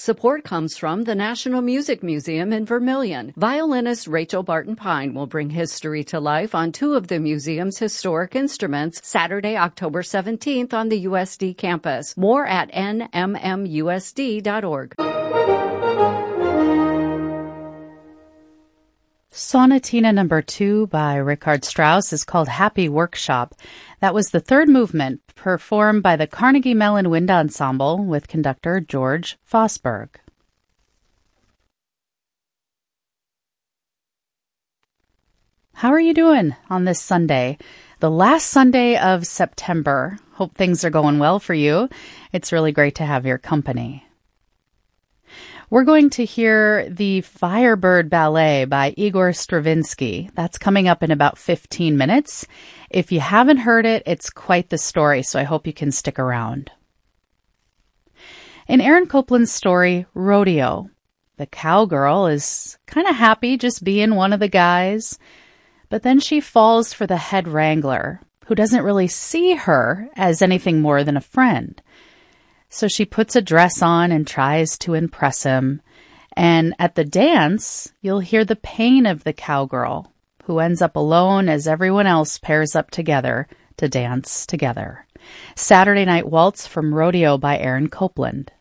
Support comes from the National Music Museum in Vermilion. Violinist Rachel Barton Pine will bring history to life on two of the museum's historic instruments Saturday, October 17th on the USD campus. More at nmmusd.org. Sonatina No. 2 by Richard Strauss is called Happy Workshop. That was the third movement, performed by the Carnegie Mellon Wind Ensemble with conductor George Fosberg. How are you doing on this Sunday? The last Sunday of September. Hope things are going well for you. It's really great to have your company. We're going to hear the Firebird Ballet by Igor Stravinsky. That's coming up in about 15 minutes. If you haven't heard it, it's quite the story, so I hope you can stick around. In Aaron Copland's story, Rodeo, the cowgirl is kind of happy just being one of the guys, but then she falls for the head wrangler, who doesn't really see her as anything more than a friend. So she puts a dress on and tries to impress him. And at the dance, you'll hear the pain of the cowgirl, who ends up alone as everyone else pairs up together to dance together. Saturday Night Waltz from Rodeo by Aaron Copland.